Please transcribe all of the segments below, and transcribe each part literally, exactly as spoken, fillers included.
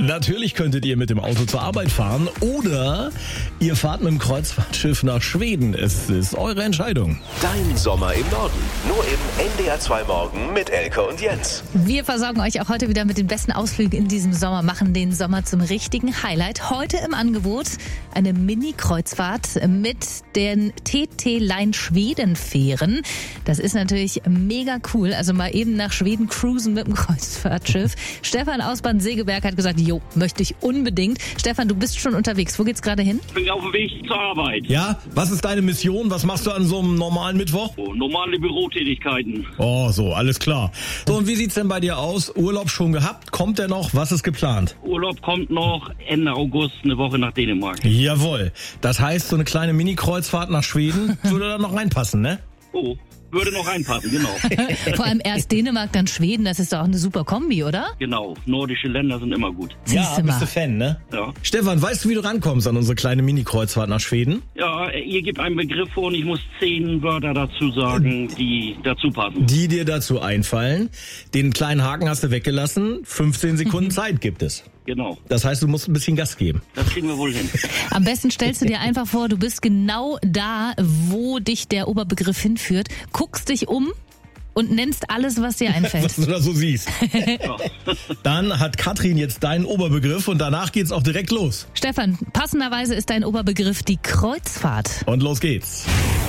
Natürlich könntet ihr mit dem Auto zur Arbeit fahren oder ihr fahrt mit dem Kreuzfahrtschiff nach Schweden. Es ist eure Entscheidung. Dein Sommer im Norden. Nur im N D R zwei Morgen mit Elke und Jens. Wir versorgen euch auch heute wieder mit den besten Ausflügen in diesem Sommer, machen den Sommer zum richtigen Highlight. Heute im Angebot eine Mini-Kreuzfahrt mit den T T-Line Schweden-Fähren. Das ist natürlich mega cool. Also mal eben nach Schweden cruisen mit dem Kreuzfahrtschiff. Stefan aus Bad Segeberg hat gesagt, jo, möchte ich unbedingt. Stefan, du bist schon unterwegs. Wo geht's gerade hin? Ich bin auf dem Weg zur Arbeit. Ja, was ist deine Mission? Was machst du an so einem normalen Mittwoch? Oh, normale Bürotätigkeiten. Oh, so, alles klar. So, und wie sieht's denn bei dir aus? Urlaub schon gehabt? Kommt der noch? Was ist geplant? Urlaub kommt noch Ende August, eine Woche nach Dänemark. Jawohl. Das heißt, so eine kleine Mini-Kreuzfahrt nach Schweden würde da noch reinpassen, ne? Oh, würde noch reinpassen, genau. Vor allem erst Dänemark, dann Schweden. Das ist doch auch eine super Kombi, oder? Genau, nordische Länder sind immer gut. Ja, Siehste bist mal. du Fan, ne? Ja. Stefan, weißt du, wie du rankommst an unsere kleine Mini-Kreuzfahrt nach Schweden? Ja, ihr gebt einen Begriff vor und ich muss zehn Wörter dazu sagen, die dazu passen. Die dir dazu einfallen. Den kleinen Haken hast du weggelassen. fünfzehn Sekunden Zeit gibt es. Genau, Das heißt, du musst ein bisschen Gas geben. das kriegen wir wohl hin. Am besten stellst du dir einfach vor, du bist genau da, wo dich der Oberbegriff hinführt, guckst dich um und nennst alles, was dir einfällt. Was du da so siehst. Ja. Dann hat Katrin jetzt deinen Oberbegriff und danach geht's auch direkt los. Stefan, passenderweise ist dein Oberbegriff die Kreuzfahrt. Und los geht's.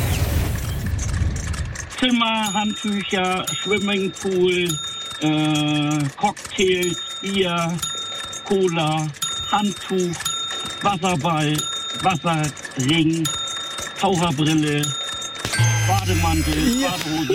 Zimmer, Handtücher, Swimmingpool, äh, Cocktails, Bier, Cola, Handtuch, Wasserball, Wasserring, Taucherbrille, Bademantel, Badehose.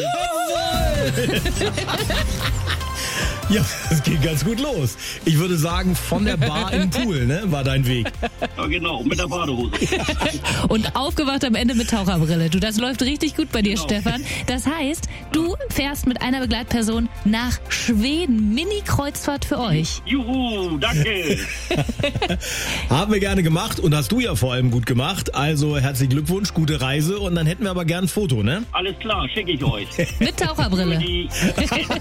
Ja, es geht ganz gut los. Ich würde sagen, von der Bar in den Pool, ne, war dein Weg. Ja, genau, mit der Badehose. Und aufgewacht am Ende mit Taucherbrille. Du, das läuft richtig gut bei dir, Genau. Stefan. Das heißt, du fährst mit einer Begleitperson nach Schweden. Mini-Kreuzfahrt für euch. Juhu, danke. Haben wir gerne gemacht und hast du ja vor allem gut gemacht. Also herzlichen Glückwunsch, gute Reise und dann hätten wir aber gern ein Foto, ne? Alles klar, schicke ich euch. Mit Taucherbrille. Die